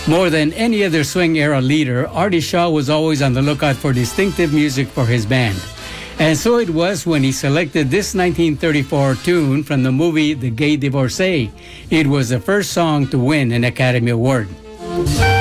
More than any other swing era leader, Artie Shaw was always on the lookout for distinctive music for his band. And so it was when he selected this 1934 tune from the movie The Gay Divorcee. It was the first song to win an Academy Award.